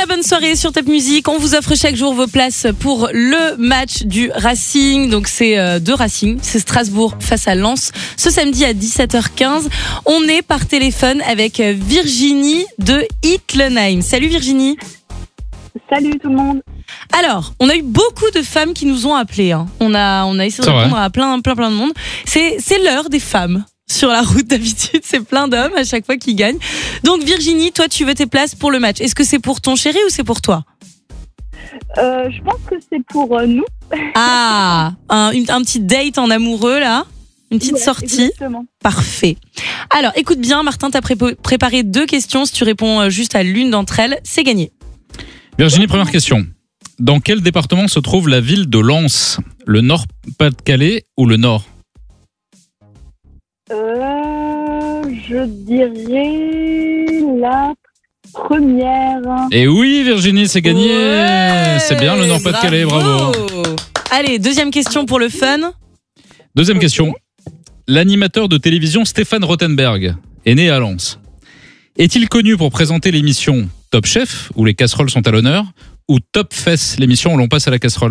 Très bonne soirée sur Top Music. On vous offre chaque jour vos places pour le match du Racing. Donc c'est de Racing, c'est Strasbourg face à Lens. Ce samedi à 17h15, on est par téléphone avec Virginie de Hitlenheim. Salut Virginie. Salut tout le monde. Alors, on a eu beaucoup de femmes qui nous ont appelés. Hein. On a essayé de répondre à plein de monde. C'est l'heure des femmes. Sur la route, d'habitude, c'est plein d'hommes à chaque fois qui gagnent. Donc Virginie, toi, tu veux tes places pour le match. Est-ce que c'est pour ton chéri ou c'est pour toi ? Je pense que c'est pour nous. Ah, un petit date en amoureux, là ? Une petite sortie ? Exactement. Parfait. Alors, écoute bien, Martin t'a préparé 2 questions. Si tu réponds juste à l'une d'entre elles, c'est gagné. Virginie, première question. Dans quel département se trouve la ville de Lens ? Le Nord-Pas-de-Calais ou le Nord ? Je dirais la première. Et oui, Virginie, c'est gagné. Ouais, c'est bien le Nord-Pas-de-Calais, bravo. Allez, deuxième question pour le fun. Deuxième question. L'animateur de télévision Stéphane Rothenberg est né à Lens. Est-il connu pour présenter l'émission Top Chef, où les casseroles sont à l'honneur, ou Top Fesses, l'émission où l'on passe à la casserole ?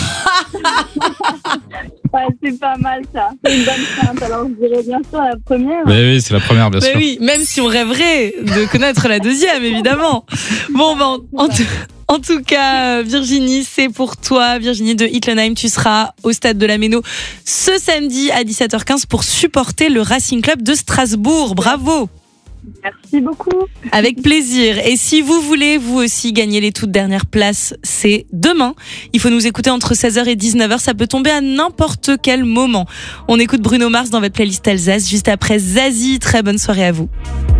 Ouais, c'est pas mal ça. C'est une bonne feinte. Alors je dirais bien sûr la première. Oui, c'est la première, bien sûr. Oui, même si on rêverait de connaître la deuxième, évidemment. Bon, en tout cas, Virginie, c'est pour toi. Virginie de Hitlenheim, tu seras au stade de la Méno ce samedi à 17h15 pour supporter le Racing Club de Strasbourg. Bravo! Merci beaucoup. Avec plaisir. Et si vous voulez, vous aussi, gagner les toutes dernières places, c'est demain. Il faut nous écouter entre 16h et 19h. Ça peut tomber à n'importe quel moment. On écoute Bruno Mars dans votre playlist Alsace, juste après Zazie. Très bonne soirée à vous.